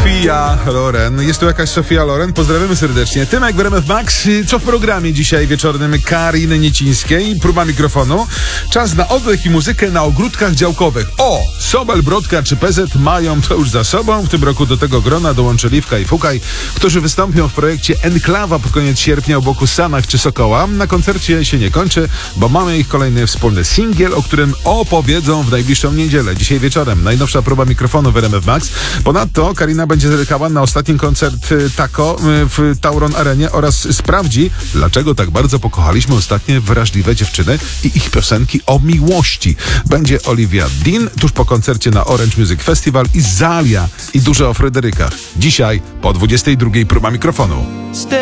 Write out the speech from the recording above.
Sofia Loren. Jest tu jakaś Sofia Loren? Pozdrawiamy serdecznie. Tymek w RMF Max. Co w programie dzisiaj wieczornym Kariny Niecińskiej? Próba mikrofonu. Czas na oddech i muzykę na ogródkach działkowych. Sobel, Brodka czy PZ mają to już za sobą. W tym roku do tego grona dołączy Liwka i Fukaj, którzy wystąpią w projekcie Enklawa pod koniec sierpnia u boku Sanach czy Sokoła. Na koncercie się nie kończy, bo mamy ich kolejny wspólny singiel, o którym opowiedzą w najbliższą niedzielę. Dzisiaj wieczorem najnowsza próba mikrofonu w RMF Max. Ponadto Karina będzie zerkała na ostatni koncert Taco w Tauron Arenie oraz sprawdzi, dlaczego tak bardzo pokochaliśmy ostatnie wrażliwe dziewczyny i ich piosenki o miłości. Będzie Olivia Dean tuż po koncercie na Orange Music Festival i Zalia i dużo o Fryderykach. Dzisiaj po 22:00 próba mikrofonu.